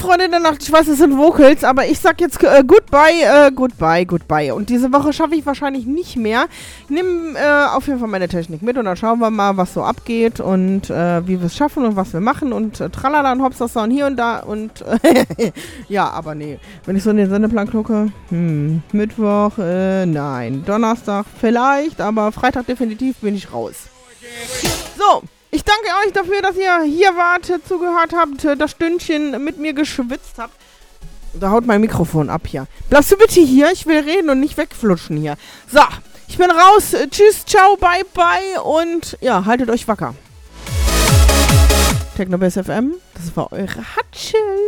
Freunde der Nacht, ich weiß, es sind Vocals, aber ich sag jetzt goodbye. Und diese Woche schaffe ich wahrscheinlich nicht mehr. Ich nehme auf jeden Fall meine Technik mit und dann schauen wir mal, was so abgeht und wie wir es schaffen und was wir machen und tralala und hopsasa und hier und da und ja, aber nee. Wenn ich so in den Sendeplan gucke, Mittwoch, nein. Donnerstag vielleicht, aber Freitag definitiv bin ich raus. So. Ich danke euch dafür, dass ihr hier wart, zugehört habt, das Stündchen mit mir geschwitzt habt. Da haut mein Mikrofon ab hier. Bleibst du bitte hier? Ich will reden und nicht wegflutschen hier. So, ich bin raus. Tschüss, ciao, bye, bye und ja, haltet euch wacker. Technobase FM, das war eure Hatschel.